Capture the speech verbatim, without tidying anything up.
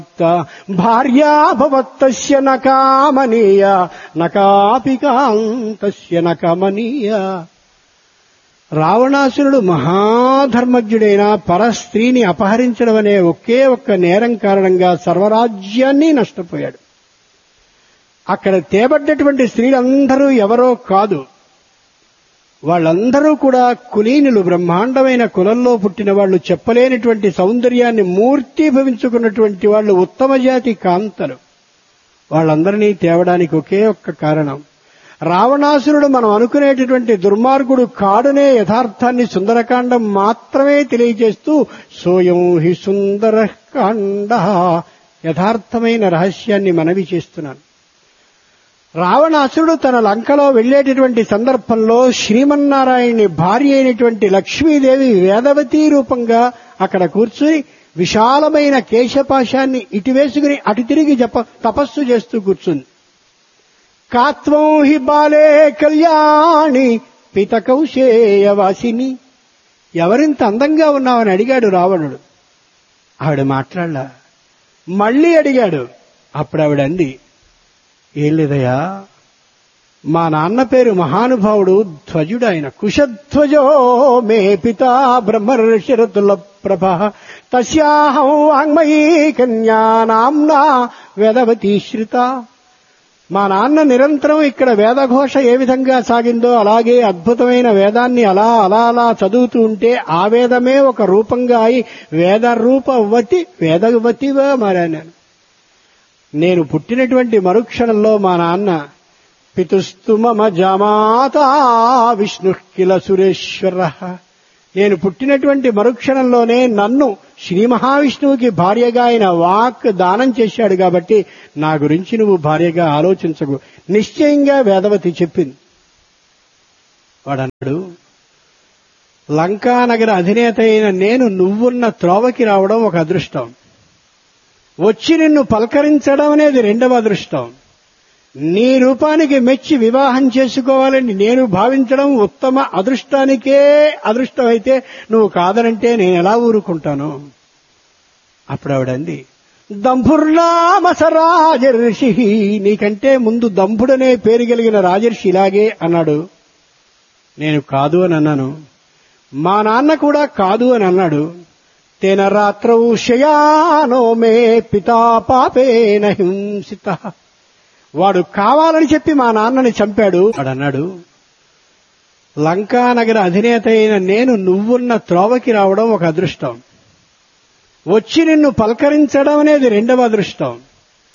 భార్యా భవత్తస్య న కామనీయ న కాపి కాంతస్య న కమనీయ. రావణాసురుడు మహాధర్మజ్ఞుడైన పరస్త్రీని అపహరించడం అనే ఒకే ఒక్క నేరం కారణంగా సర్వరాజ్యాన్ని నష్టపోయాడు. అక్కడ తేబడ్డటువంటి స్త్రీలందరూ ఎవరో కాదు, వాళ్ళందరూ కూడా కులీనులు, బ్రహ్మాండమైన కులంలో పుట్టిన వాళ్ళు, చెప్పలేనటువంటి సౌందర్యాన్ని మూర్తీభవించుకున్నటువంటి వాళ్ళు, ఉత్తమ జాతి కాంతలు. వాళ్ళందరినీ తేవడానికి ఒకే ఒక్క కారణం, రావణాసురుడు మనం అనుకునేటటువంటి దుర్మార్గుడు కాడునే యథార్థాన్ని సుందరకాండం మాత్రమే తెలియజేస్తూ సోయం హి సుందరకాండ యథార్థమైన రహస్యాన్ని మనవి చేస్తున్నాను. రావణాసురుడు తన లంకలో వెళ్లేటటువంటి సందర్భంలో శ్రీమన్నారాయణుని భార్య అయినటువంటి లక్ష్మీదేవి వేదవతీ రూపంగా అక్కడ కూర్చుని విశాలమైన కేశపాశాన్ని ఇటు వేసుకుని అటు తిరిగి జప తపస్సు చేస్తూ కూర్చుంది. కాత్వం హి బాలే కళ్యాణి పితకౌశేయవాసిని, ఎవరింత అందంగా ఉన్నావని అడిగాడు రావణుడు. ఆవిడ మాట్లాడలా. మళ్లీ అడిగాడు. అప్పుడు ఆవిడ అంది, ఏం లేదయ్యా, మా నాన్న పేరు మహానుభావుడు ధ్వజుడు, ఆయన కుశధ్వజో మే పితా బ్రహ్మర్షిరతుల ప్రభ తస్యాహం వాంగ్మయీ కన్యా నామ్నా వేదవతీ శ్రిత. మా నాన్న నిరంతరం ఇక్కడ వేదఘోష ఏ విధంగా సాగిందో అలాగే అద్భుతమైన వేదాన్ని అలా అలా అలా చదువుతూ ఉంటే ఆ వేదమే ఒక రూపంగా అయి వేదరూపవతి వేదవతిగా మారాను. నేను పుట్టినటువంటి మరుక్షణంలో మా నాన్న పితుస్తు మమ జమాత విష్ణు కిల సురేశ్వర, నేను పుట్టినటువంటి మరుక్షణంలోనే నన్ను శ్రీ మహావిష్ణువుకి భార్యగా ఆయన వాక్ దానం చేశాడు. కాబట్టి నా గురించి నువ్వు భార్యగా ఆలోచించకు, నిశ్చయంగా వేదవతి చెప్పింది. వాడన్నాడు, లంకానగర అధినేత అయిన నేను నువ్వున్న త్రోవకి రావడం ఒక అదృష్టం, వచ్చి నిన్ను పలకరించడం అనేది రెండవ అదృష్టం, నీ రూపానికి మెచ్చి వివాహం చేసుకోవాలని నేను భావించడం ఉత్తమ అదృష్టానికే అదృష్టం అయితే నువ్వు కాదనంటే నేను ఎలా ఊరుకుంటాను. అప్పుడు ఆవిడంది, దంభుర్నామస రాజర్షి, నీకంటే ముందు దంభుడనే పేరు కలిగిన రాజర్షి ఇలాగే అన్నాడు. నేను కాదు అని అన్నాను. మా నాన్న కూడా కాదు అని అన్నాడు. తేన రాత్రౌ శయానో మే పితా పాపేన హింసిత, వాడు కావాలని చెప్పి మా నాన్నని చంపాడు. వాడన్నాడు, లంకానగర అధినేత అయిన నేను నువ్వున్న త్రోవకి రావడం ఒక అదృష్టం, వచ్చి నిన్ను పలకరించడం అనేది రెండవ అదృష్టం,